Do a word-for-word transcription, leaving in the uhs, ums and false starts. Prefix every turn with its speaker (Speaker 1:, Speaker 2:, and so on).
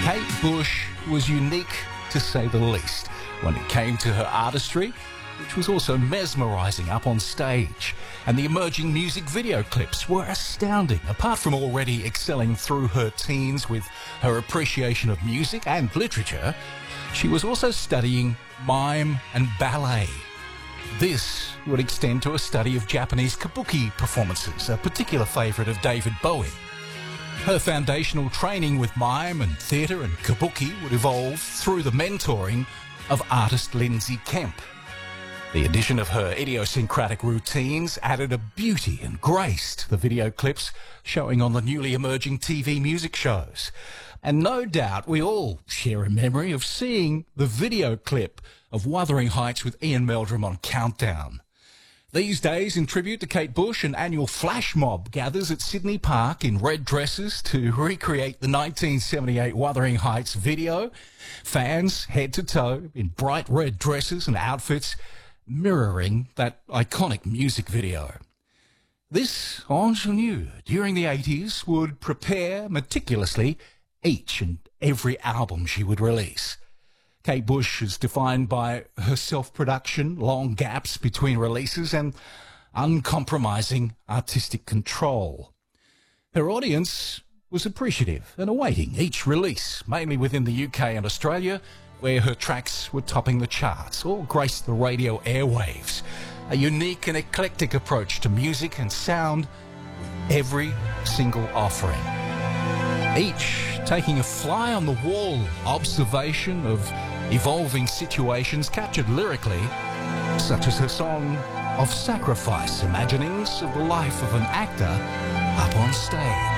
Speaker 1: Kate Bush was unique, to say the least, when it came to her artistry, which was also mesmerising up on stage. And the emerging music video clips were astounding. Apart from already excelling through her teens with her appreciation of music and literature, she was also studying mime and ballet. This would extend to a study of Japanese kabuki performances, a particular favourite of David Bowie. Her foundational training with mime and theatre and kabuki would evolve through the mentoring of artist Lindsay Kemp. The addition of her idiosyncratic routines added a beauty and grace to the video clips showing on the newly emerging T V music shows. And no doubt we all share a memory of seeing the video clip of Wuthering Heights with Ian Meldrum on Countdown. These days, in tribute to Kate Bush, an annual flash mob gathers at Sydney Park in red dresses to recreate the nineteen seventy-eight Wuthering Heights video. Fans head to toe in bright red dresses and outfits mirroring that iconic music video. This ingenue during the eighties would prepare meticulously each and every album she would release. Kate Bush is defined by her self-production, long gaps between releases, and uncompromising artistic control. Her audience was appreciative and awaiting each release, mainly within the U K and Australia, where her tracks were topping the charts or graced the radio airwaves. A unique and eclectic approach to music and sound with every single offering. Each taking a fly-on-the-wall observation of evolving situations captured lyrically, such as her song of sacrifice, imaginings of the life of an actor up on stage.